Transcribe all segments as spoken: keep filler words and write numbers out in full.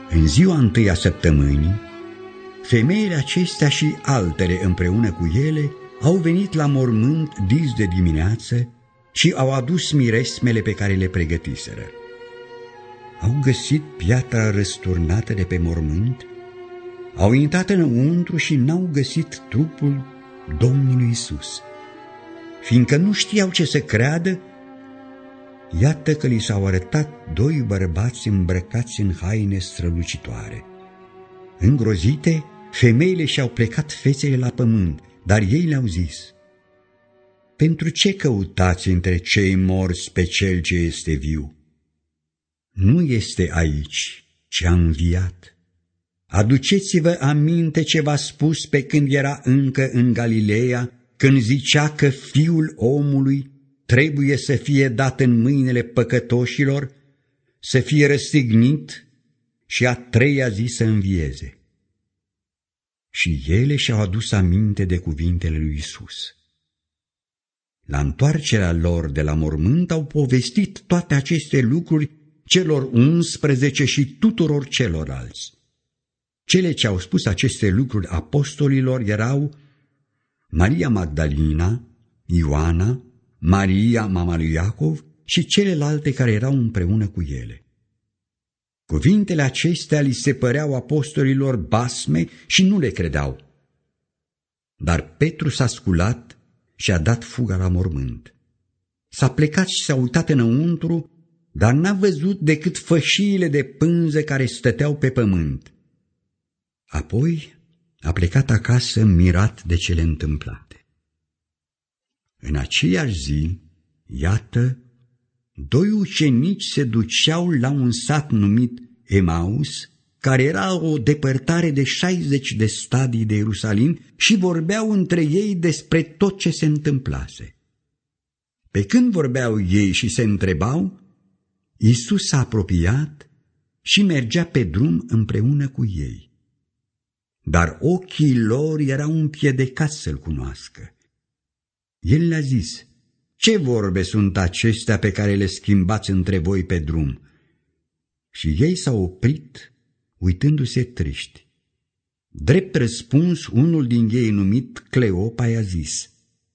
În ziua întâi a săptămânii, femeile acestea și altele împreună cu ele au venit la mormânt dis de dimineață și au adus miresmele pe care le pregătiseră. Au găsit piatra răsturnată de pe mormânt, au intrat înăuntru și n-au găsit trupul Domnului Iisus. Fiindcă nu știau ce să creadă, iată că li s-au arătat doi bărbați îmbrăcați în haine strălucitoare. Îngrozite, femeile și-au plecat fețele la pământ, dar ei le-au zis: pentru ce căutați între cei morți pe cel ce este viu? Nu este aici, ci a înviat. Aduceți-vă aminte ce v-a spus pe când era încă în Galileea, când zicea că Fiul omului trebuie să fie dat în mâinile păcătoșilor, să fie răstignit și a treia zi să învieze. Și ele și-au adus aminte de cuvintele lui Iisus. La întoarcerea lor de la mormânt au povestit toate aceste lucruri celor unsprezece și tuturor celorlalți. Cele ce au spus aceste lucruri apostolilor erau Maria Magdalena, Ioana, Maria, mama lui Iacov, și celelalte care erau împreună cu ele. Cuvintele acestea li se păreau apostolilor basme și nu le credeau. Dar Petru s-a sculat și a dat fuga la mormânt. S-a plecat și s-a uitat înăuntru, dar n-a văzut decât fășiile de pânză care stăteau pe pământ. Apoi a plecat acasă mirat de cele întâmplate. În aceeași zi, iată, doi ucenici se duceau la un sat numit Emaus, care era o depărtare de șaizeci de stadii de Ierusalim, și vorbeau între ei despre tot ce se întâmplase. Pe când vorbeau ei și se întrebau, Iisus s-a apropiat și mergea pe drum împreună cu ei. Dar ochii lor erau împiedicați să-L cunoască. El le-a zis: ce vorbe sunt acestea pe care le schimbați între voi pe drum? Și ei s-au oprit, uitându-se triști. Drept răspuns, unul din ei, numit Cleopa, i-a zis: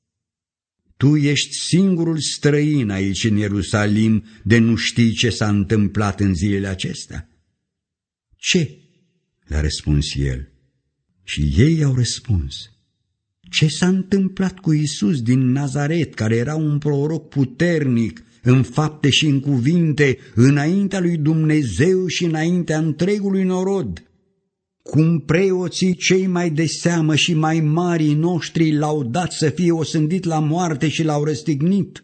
tu ești singurul străin aici în Ierusalim de nu știi ce s-a întâmplat în zilele acestea? Ce? Le-a răspuns el. Și ei au răspuns: ce s-a întâmplat cu Iisus din Nazaret, care era un proroc puternic în fapte și în cuvinte înaintea lui Dumnezeu și înaintea întregului norod? Cum preoții cei mai de seamă și mai marii noștri l-au dat să fie osândit la moarte și l-au răstignit.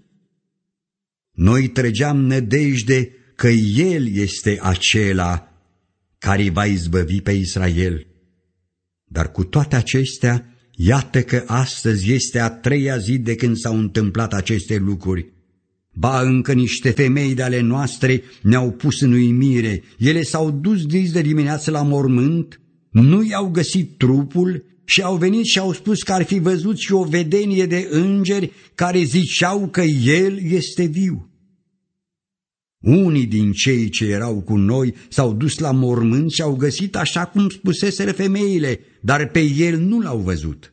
Noi trăgeam nădejde că El este acela care va izbăvi pe Israel. Dar cu toate acestea, iată că astăzi este a treia zi de când s-au întâmplat aceste lucruri. Ba încă niște femei de ale noastre ne-au pus în uimire. Ele s-au dus dis de dimineață la mormânt, nu i-au găsit trupul și au venit și au spus că ar fi văzut și o vedenie de îngeri care ziceau că El este viu. Unii din cei ce erau cu noi s-au dus la mormânt și au găsit așa cum spuseseră femeile, dar pe El nu l-au văzut.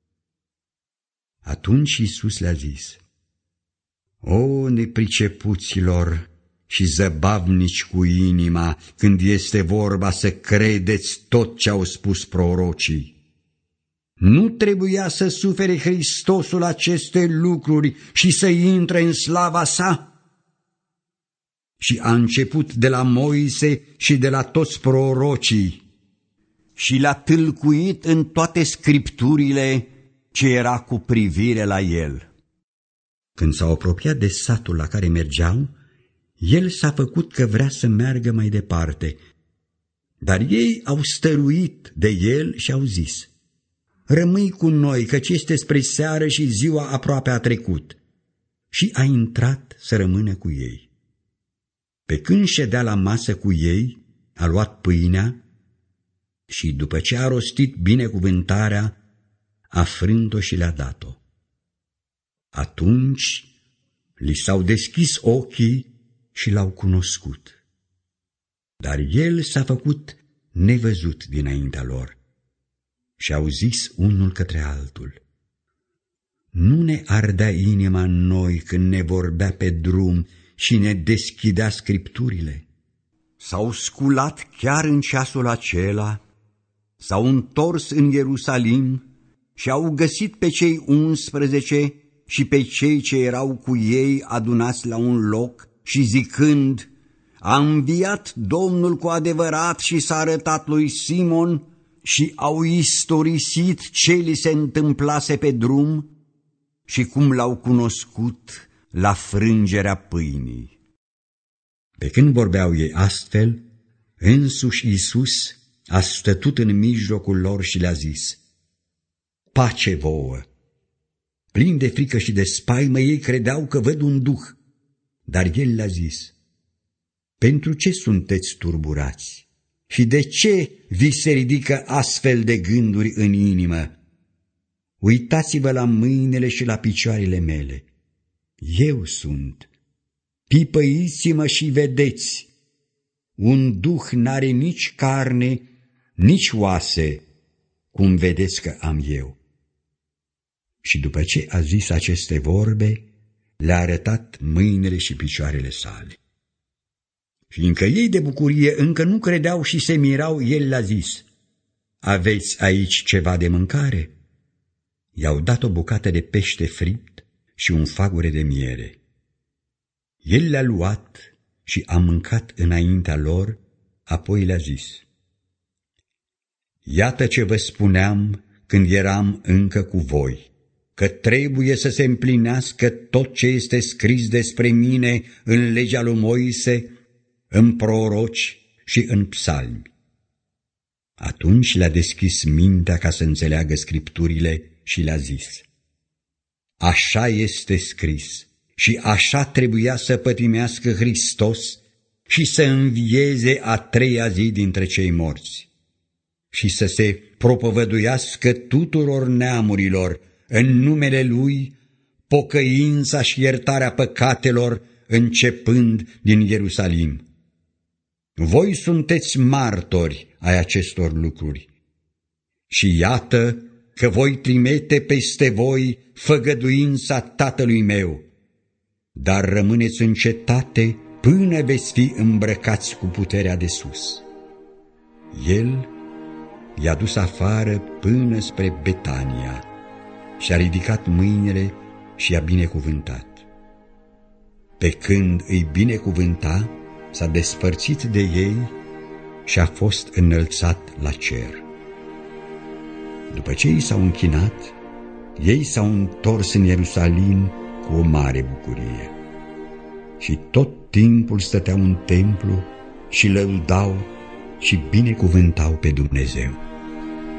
Atunci Iisus le-a zis: o nepricepuților și zăbavnici cu inima, când este vorba să credeți tot ce au spus prorocii. Nu trebuia să sufere Hristosul aceste lucruri și să intre în slava sa? Și a început de la Moise și de la toți prorocii și l-a tâlcuit în toate scripturile ce era cu privire la el. Când s-au apropiat de satul la care mergeau, el s-a făcut că vrea să meargă mai departe, dar ei au stăruit de el și au zis: rămâi cu noi, căci este spre seară și ziua aproape a trecut. Și a intrat să rămână cu ei. Pe când ședea la masă cu ei, a luat pâinea și, după ce a rostit binecuvântarea, a frânt-o și le-a dat-o. Atunci li s-au deschis ochii și l-au cunoscut. Dar dar el s-a făcut nevăzut dinaintea lor. Și au zis unul către altul: nu ne ardea inima în noi când ne vorbea pe drum și ne deschidea scripturile? S-au sculat chiar în ceasul acela, s-au întors în Ierusalim și au găsit pe cei unsprezece și pe cei ce erau cu ei adunați la un loc și zicând: a înviat Domnul cu adevărat și s-a arătat lui Simon, și au istorisit ce li se întâmplase pe drum și cum l-au cunoscut la frângerea pâinii. Pe când vorbeau ei astfel, însuși Iisus a stătut în mijlocul lor și le-a zis: pace vouă! Plini de frică și de spaimă, ei credeau că văd un duh, dar el le-a zis: pentru ce sunteți turburați? Și de ce vi se ridică astfel de gânduri în inimă? Uitați-vă la mâinile și la picioarele mele. Eu sunt. Pipăiți-mă și vedeți. Un duh n-are nici carne, nici oase, cum vedeți că am eu. Și după ce a zis aceste vorbe, le-a arătat mâinile și picioarele sale. Fiindcă ei de bucurie încă nu credeau și se mirau, el le-a zis: aveți aici ceva de mâncare? I-au dat o bucată de pește fript și un fagure de miere. El le-a luat și a mâncat înaintea lor, apoi le-a zis: iată ce vă spuneam când eram încă cu voi, că trebuie să se împlinească tot ce este scris despre mine în legea lui Moise, în proroci și în psalmi. Atunci le-a deschis mintea ca să înțeleagă scripturile și le-a zis: așa este scris și așa trebuia să pătimească Hristos și să învieze a treia zi dintre cei morți și să se propovăduiască tuturor neamurilor în numele Lui pocăința și iertarea păcatelor, începând din Ierusalim. Voi sunteți martori ai acestor lucruri. Și iată că voi trimite peste voi făgăduința Tatălui meu, dar rămâneți în cetate până veți fi îmbrăcați cu puterea de sus. El i-a dus afară până spre Betania și-a ridicat mâinile și i-a binecuvântat. Pe când îi binecuvânta, s-a despărțit de ei și a fost înălțat la cer. După ce ei s-au închinat, ei s-au întors în Ierusalim cu o mare bucurie. Și tot timpul stăteau în templu și lăudau și binecuvântau pe Dumnezeu.